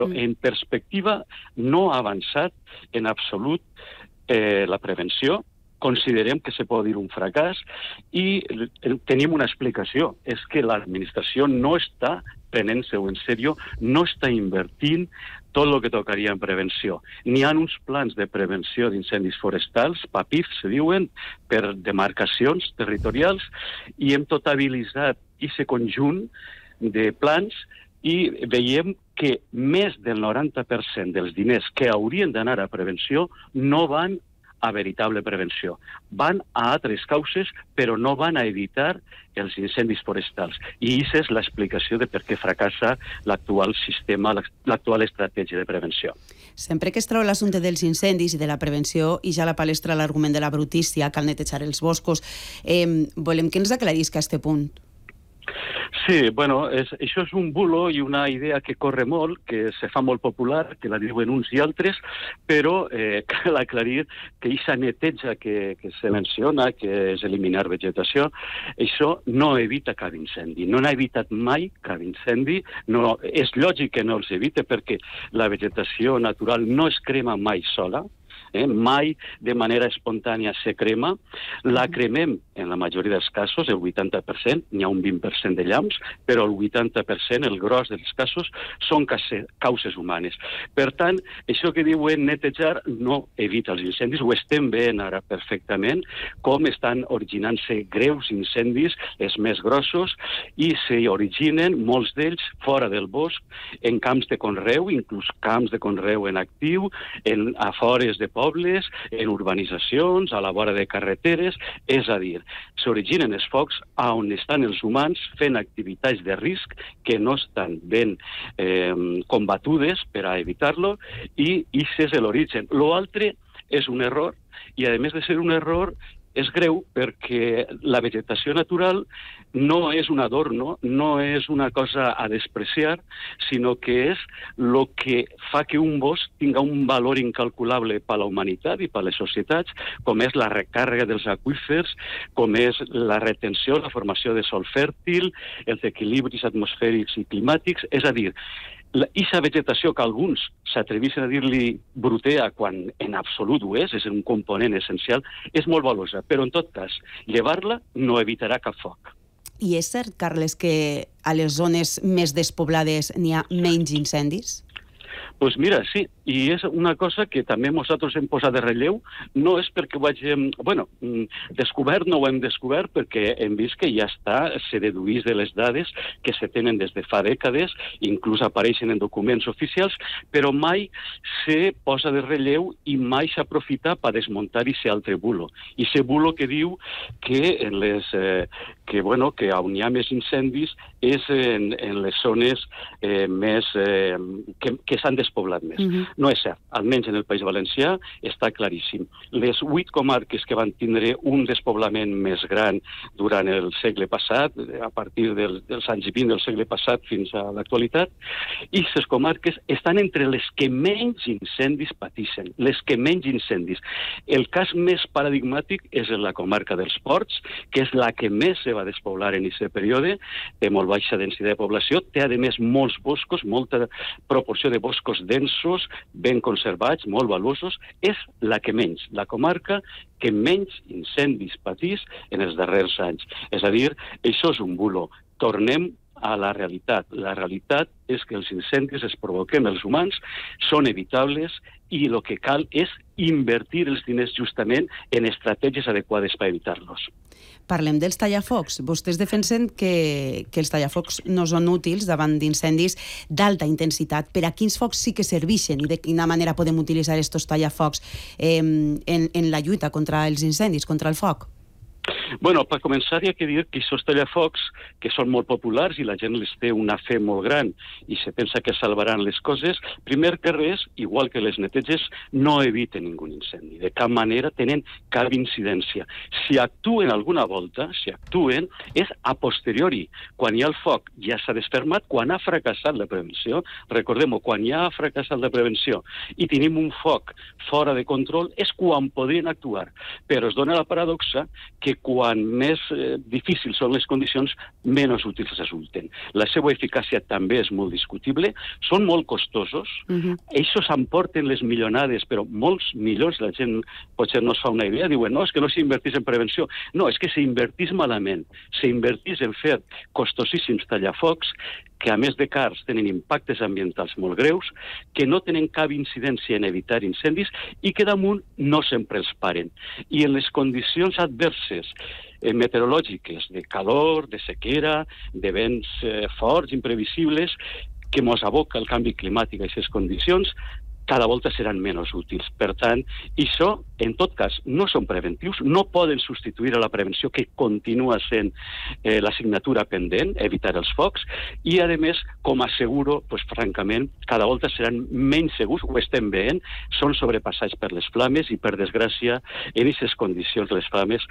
en perspectiva no ha avançat en absolut la prevenció. Considerem que se pot dir un fracàs i tenim una explicació. És que l'administració no està prenent-se-ho en sèrio, no està invertint tot el que tocaria en prevenció. N'hi ha uns plans de prevenció d'incendis forestals, PAPIF, se diuen, per demarcacions territorials, i hem totalitzat aquest conjunt de plans i veiem que més del 90% dels diners que haurien d'anar a prevenció no van a veritable prevenció. Van a altres causes, però no van a evitar els incendis forestals. I aquesta és l'explicació de per què fracassa l'actual sistema, l'actual estratègia de prevenció. Sempre que es treu l'assumpte dels incendis i de la prevenció i ja a la palestra l'argument de la brutícia, cal netejar els boscos, volem que ens aclarisca aquest punt. Sí, bueno, això és un bulo i una idea que corre molt, que se fa molt popular, que la diuen uns i altres, però cal aclarir que aquesta neteja que se menciona, que és eliminar vegetació, això no evita cap incendi. No n'ha evitat mai cap incendi. No, és lògic que no els evite perquè la vegetació natural no es crema mai sola. Mai de manera espontània se crema. La cremem, en la majoria dels casos, el 80%, n'hi ha un 20% de llamps, però el 80%, el gros dels casos, són causes humanes. Per tant, això que diuen netejar no evita els incendis, ho estem veient ara perfectament, com estan originant-se greus incendis, els més grossos, i s'hi originen, molts d'ells, fora del bosc, en camps de conreu, inclús camps de conreu en actiu, a afores de pobles, en urbanitzacions, a la vora de carreteres, és a dir, s'originen els focs on estan els humans fent activitats de risc que no estan ben combatudes per a evitar-lo i aquest és l'origen. L'altre és un error i, a més de ser un error, és greu perquè la vegetació natural no és un adorno, no és una cosa a despreciar, sinó que és el que fa que un bosc tinga un valor incalculable per a la humanitat i per a les societats, com és la recàrrega dels aqüífers, com és la retenció, la formació de sòl fèrtil, els equilibris atmosfèrics i climàtics, és a dir, aquesta vegetació que alguns s'atreveixen a dir-li brutea quan en absolut ho és un component essencial, és molt valuosa, però en tot cas, llevar-la no evitarà cap foc. I és cert, Carles, que a les zones més despoblades n'hi ha menys incendis? Doncs mira, sí, i és una cosa que també nosaltres hem posat de relleu, no és perquè ho hàgim, descobert, no ho hem descobert perquè hem vist que ja està, se deduís de les dades que se tenen des de fa dècades, inclús apareixen en documents oficials, però mai se posa de relleu i mai s'aprofita per desmuntar aquest altre bulo. I aquest bulo que diu que que on hi ha més incendis és en les zones que s'han despoblat més. No és cert, almenys en el País Valencià està claríssim. Les 8 comarques que van tindre un despoblament més gran durant el segle passat, a partir dels anys 20 del segle passat fins a l'actualitat, i aquestes comarques estan entre les que menys incendis pateixen, les que menys incendis. El cas més paradigmàtic és la comarca dels Ports, que és la que més se va despoblar en aquest període, té molt baixa densitat de població, té a més molts boscos, molta proporció de boscos densos, ben conservats, molt valuosos, és la que menys, la comarca que menys incendis patís en els darrers anys. És a dir, això és un bulo. Tornem a la realitat. La realitat és que els incendis els provoquem els humans, són evitables i el que cal és invertir els diners justament en estratègies adequades per evitar-los. Parlem dels tallafocs. Vostès defensen que els tallafocs no són útils davant d'incendis d'alta intensitat. Per a quins focs sí que serveixen i de quina manera podem utilitzar aquests tallafocs en la lluita contra els incendis, contra el foc? Bueno, per començar hi ha que dir que aquests tallafocs, que són molt populars i la gent les té una fe molt gran i se pensa que salvaran les coses, primer que res, igual que les neteges, no eviten ningú incendi. De cap manera tenen cap incidència. Si actuen alguna volta, és a posteriori, quan hi ha el foc ja s'ha desfermat, quan ha fracassat la prevenció, recordem-ho, quan ja ha fracassat la prevenció i tenim un foc fora de control, és quan podrien actuar. Però es dona la paradoxa que quan més difícils són les condicions, menys útils resulten. La seva eficàcia també és molt discutible, són molt costosos, ells s'emporten les milionades, però molts milions, la gent potser no es fa una idea, diuen, no, és que no s'invertís en prevenció. No, és que s'invertís malament, s'invertís en fer costosíssims tallafocs, que a més de cars tenen impactes ambientals molt greus, que no tenen cap incidència en evitar incendis i que damunt no sempre els paren. I en les condicions adverses meteorològiques, de calor, de sequera, de vents forts, imprevisibles, que mos aboca el canvi climàtic a aquestes condicions, cada volta seran menys útils. Per tant, això, en tot cas, no són preventius, no poden substituir a la prevenció, que continua sent l'assignatura pendent, evitar els focs, i, a més, com asseguro, pues, francament, cada volta seran menys segurs, ho estem veient, són sobrepassats per les flames i, per desgràcia, en aquestes condicions, les flames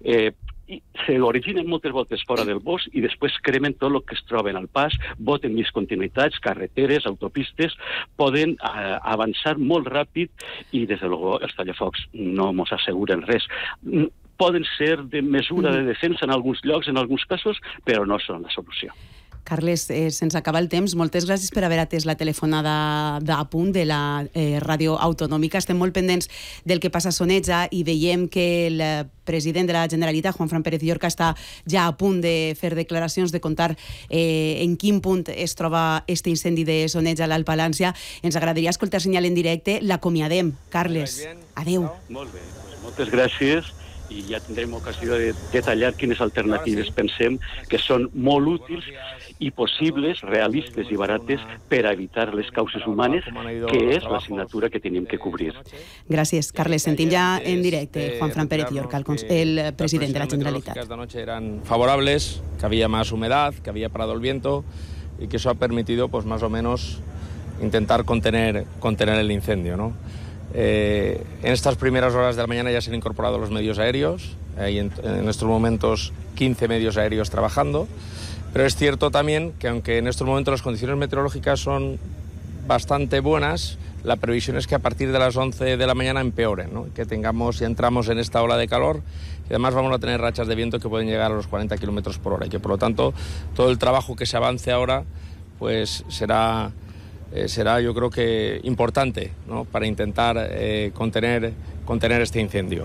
s'originen moltes voltes fora del bosc i després cremen tot el que es troben al pas, boten discontinuïtats, carreteres, autopistes, poden avançar molt ràpid i, des de luego, els tallafocs no mos asseguren res. Poden ser de mesura de defensa en alguns llocs, en alguns casos, però no són la solució. Carles, sense acabar el temps, moltes gràcies per haver atès la telefonada d'Apunt de la ràdio autonòmica. Estem molt pendents del que passa a Soneja i veiem que el president de la Generalitat, Juanfran Pérez Llorca, està ja a punt de fer declaracions, de contar en quin punt es troba este incendi de Soneja a l'Alt Palància. Ens agradaria escoltar senyal en directe. L'acomiadem. Carles, adeu. Molt bé, moltes gràcies. I ja tindrem ocasió de detallar quines alternatives pensem que són molt útils i possibles, realistes i barates per evitar les causes humanes, que és l'assignatura que tenim que cobrir. Gràcies, Carles. Sentim ja en directe Juanfran Pérez Llorca, el president de la Generalitat. Las noche eran favorables, que había más humedad, que había parado el viento y que eso ha permitido, pues más o menos, intentar contener el incendio, ¿no? En estas primeras horas de la mañana ya se han incorporado los medios aéreos, hay en estos momentos 15 medios aéreos trabajando, pero es cierto también que aunque en estos momentos las condiciones meteorológicas son bastante buenas, la previsión es que a partir de las 11 de la mañana empeoren, ¿no? Que tengamos y entramos en esta ola de calor y además vamos a tener rachas de viento que pueden llegar a los 40 kilómetros por hora y que por lo tanto todo el trabajo que se avance ahora pues será yo creo que importante, ¿no? Para intentar contener este incendio.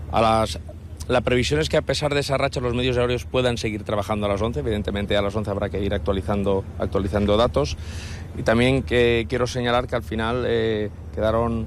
La previsión es que a pesar de esa racha los medios aéreos puedan seguir trabajando a las 11, evidentemente a las 11 habrá que ir actualizando datos y también que quiero señalar que al final quedaron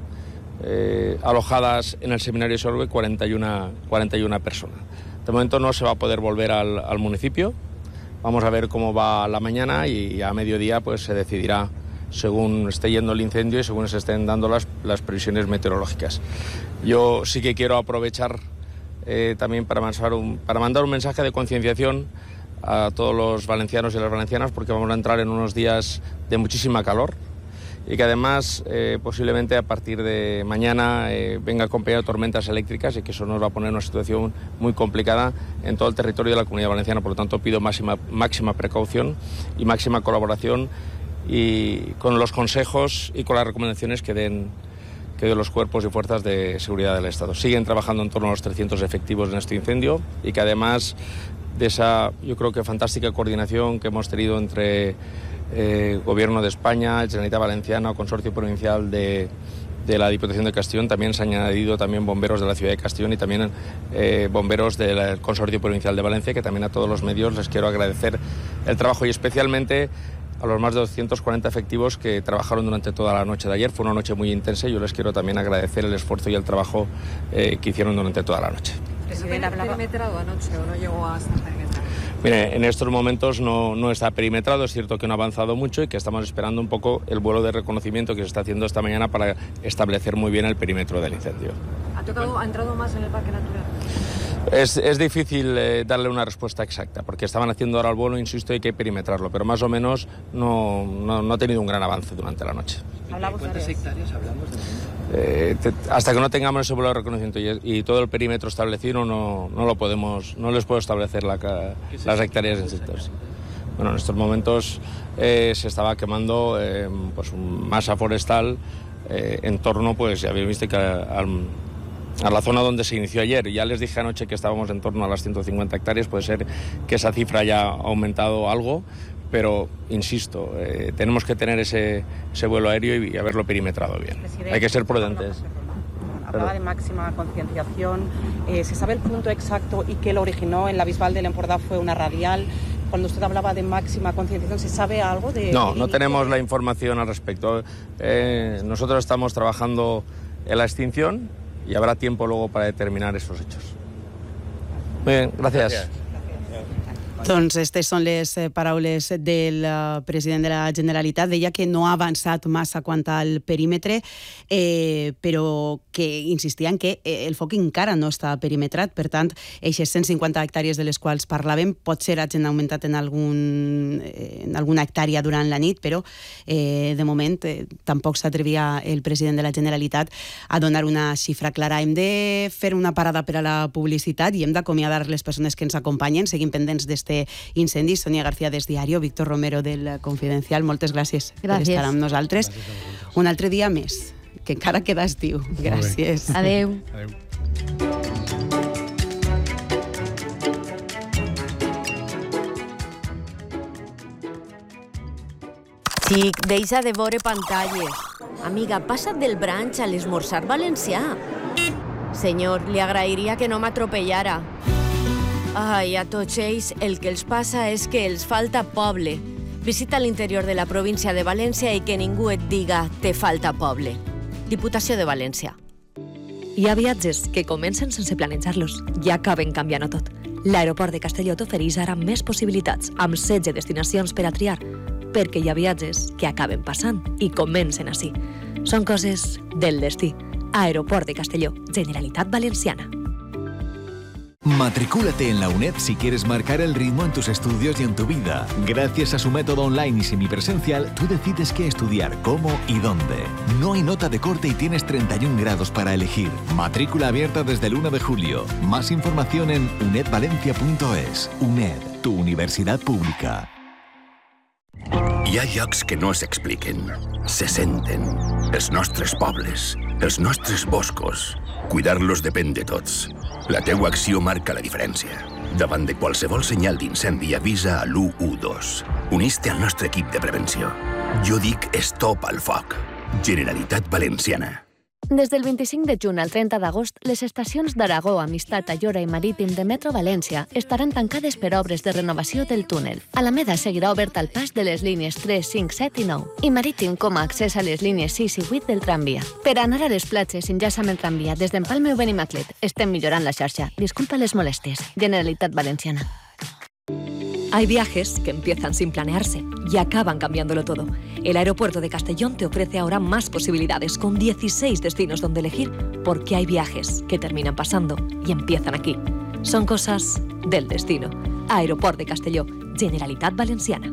alojadas en el seminario Sorbe 41 personas. De momento no se va a poder volver al municipio, vamos a ver cómo va la mañana y a mediodía pues se decidirá según esté yendo el incendio y según se estén dando las previsiones meteorológicas. Yo sí que quiero aprovechar también para mandar un mensaje de concienciación a todos los valencianos y las valencianas porque vamos a entrar en unos días de muchísima calor y que además posiblemente a partir de mañana venga acompañado de tormentas eléctricas y que eso nos va a poner en una situación muy complicada en todo el territorio de la Comunidad Valenciana. Por lo tanto, pido máxima precaución y máxima colaboración y con los consejos y con las recomendaciones que den los cuerpos y fuerzas de seguridad del Estado. Siguen trabajando en torno a los 300 efectivos en este incendio y que además de esa, yo creo que fantástica coordinación que hemos tenido entre Gobierno de España, Generalitat Valenciana, Consorcio Provincial de la Diputación de Castellón, también se han añadido también bomberos de la ciudad de Castellón y también bomberos del Consorcio Provincial de Valencia, que también a todos los medios les quiero agradecer el trabajo y especialmente a los más de 240 efectivos que trabajaron durante toda la noche de ayer. Fue una noche muy intensa y yo les quiero también agradecer el esfuerzo y el trabajo que hicieron durante toda la noche. ¿Presidente, hablaba perimetrado anoche o no llegó a estar perimetrado? Mire, en estos momentos no está perimetrado, es cierto que no ha avanzado mucho y que estamos esperando un poco el vuelo de reconocimiento que se está haciendo esta mañana para establecer muy bien el perímetro del incendio. ¿Ha entrado más en el Parque Natural? Es difícil darle una respuesta exacta, porque estaban haciendo ahora el vuelo, insisto, hay que perimetrarlo, pero más o menos no ha tenido un gran avance durante la noche. ¿Cuántas hectáreas hablamos de? Hasta que no tengamos ese vuelo de reconocimiento y todo el perímetro establecido, no les puedo establecer las hectáreas en sectores. Bueno, en estos momentos se estaba quemando pues masa forestal en torno, pues ya habéis visto que a la zona donde se inició ayer. Ya les dije anoche que estábamos en torno a las 150 hectáreas, puede ser que esa cifra haya aumentado algo, pero insisto, tenemos que tener ese vuelo aéreo y haberlo perimetrado bien. Presidente, hay que ser prudentes. Hablaba de máxima concienciación. ¿Se sabe el punto exacto y qué lo originó? En la Bisbal del Empordà fue una radial. Cuando usted hablaba de máxima concienciación, ¿se sabe algo de...? No tenemos la información al respecto. Nosotros estamos trabajando en la extinción y habrá tiempo luego para determinar esos hechos. Muy bien, gracias. Doncs aquestes són les paraules del president de la Generalitat. Deia que no ha avançat massa quant al perímetre, però que insistia en que el foc encara no està perimetrat. Per tant, aquestes 150 hectàrees de les quals parlàvem potser hagin augmentat en alguna hectàrea durant la nit, però de moment tampoc s'atrevia el president de la Generalitat a donar una xifra clara. Hem de fer una parada per a la publicitat i hem d'acomiadar les persones que ens acompanyen. Seguim pendents d'este incendi. Sonia García des Diario, Víctor Romero del Confidencial, moltes gràcies per estar amb nosaltres. Un altre dia més, que encara queda estiu. Gràcies. Adeu. Xic, deixa de veure pantalles. Amiga, passa't del branch a l'esmorzar valencià. Senyor, li agrairia que no m'atropellara. Ai, a tots ells el que els passa és que els falta poble. Visita l'interior de la província de València i que ningú et diga «te falta poble». Diputació de València. Hi ha viatges que comencen sense planejar-los i acaben canviant-ho tot. L'aeroport de Castelló t'ofereix ara més possibilitats, amb 16 destinacions per a triar, perquè hi ha viatges que acaben passant i comencen així. Són coses del destí. Aeroport de Castelló, Generalitat Valenciana. Matricúlate en la UNED si quieres marcar el ritmo en tus estudios y en tu vida. Gracias a su método online y semipresencial, tú decides qué estudiar, cómo y dónde. No hay nota de corte y tienes 31 grados para elegir. Matrícula abierta desde el 1 de julio. Más información en unedvalencia.es. UNED, tu universidad pública. Hi ha llocs que no s'expliquen, se senten. Els nostres pobles, els nostres boscos. Cuidar-los depèn de tots. La teua acció marca la diferència. Davant de qualsevol senyal d'incendi, avisa a l'112. Unís-te al nostre equip de prevenció. Jo dic stop al foc. Generalitat Valenciana. Des del 25 de juny al 30 d'agost, les estacions d'Aragó, Amistat, Ayora i Marítim de Metro València estaran tancades per obres de renovació del túnel. Alameda seguirà obert al pas de les línies 3, 5, 7 i 9 i Marítim com a accés a les línies 6 i 8 del tramvia. Per anar a les platges, enllaça amb el tramvia des d'Empalme o Benimaclet. Estem millorant la xarxa. Disculpa les molèsties. Generalitat Valenciana. Hay viajes que empiezan sin planearse y acaban cambiándolo todo. El aeropuerto de Castellón te ofrece ahora más posibilidades, con 16 destinos donde elegir, porque hay viajes que terminan pasando y empiezan aquí. Son cosas del destino. Aeroport de Castelló, Generalitat Valenciana.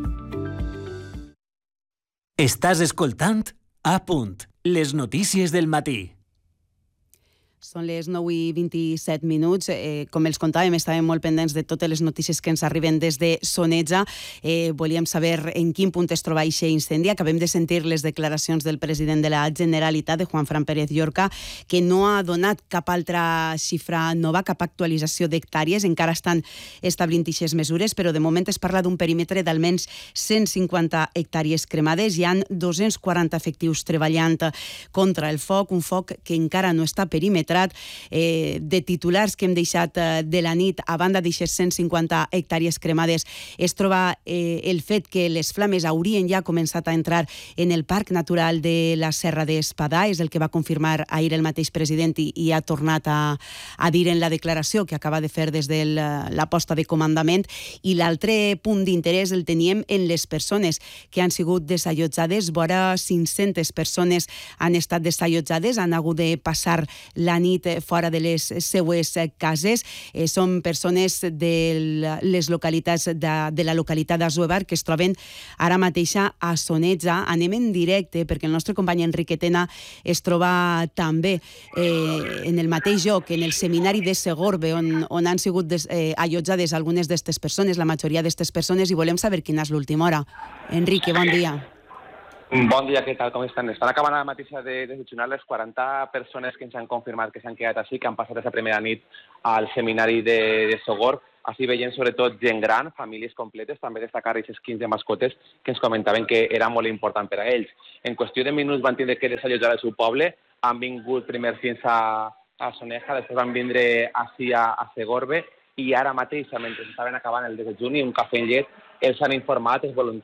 Estàs escoltant A Punt, les notícies del matí. Són les 9:27. Com els contàvem, estàvem molt pendents de totes les notícies que ens arriben des de Soneja. Volíem saber en quin punt es troba aquest incendi. Acabem de sentir les declaracions del president de la Generalitat, de Juanfran Pérez Llorca, que no ha donat cap altra xifra nova, cap actualització d'hectàrees. Encara estan establint aquestes mesures, però de moment es parla d'un perímetre d'almenys 150 hectàrees cremades. Hi ha 240 efectius treballant contra el foc, un foc que encara no està perimetrat. De titulars que hem deixat de la nit, a banda d'aquestes 150 hectàrees cremades, es troba el fet que les flames haurien ja començat a entrar en el Parc Natural de la Serra d'Espadà. És el que va confirmar ahir el mateix president i ha tornat a dir en la declaració que acaba de fer des de la posta de comandament. I l'altre punt d'interès el teníem en les persones que han sigut desallotjades. Vora 500 persones han estat desallotjades, han hagut de passar la nit fora de les seues cases. Són persones de les localitats de la localitat d'Assuévar que es troben ara mateixa a Soneja. Anem en directe perquè el nostre company Enrique Tena es troba també en el mateix lloc, en el seminari de Segorbe, on han sigut allotjades algunes d'aquestes persones, la majoria d'aquestes persones, i volem saber quina és l'última hora. Enrique, bon dia. Bon dia, què tal, com estan? Estan acabant ara mateix de desitjonar les 40 persones que ens han confirmat que s'han quedat així, que han passat aquesta primera nit al seminari de Sogorb. Així veient sobretot gent gran, famílies completes, també destacar aquestes 15 mascotes que ens comentaven que era molt important per a ells. En qüestió de minuts van tindre que desallotjar el seu poble, han vingut primer fins a Soneja, després van vindre així a Segorbe, i ara mateix, mentre estaven acabant el desdejuni, un cafè amb llet, els han informat, els voluntaris,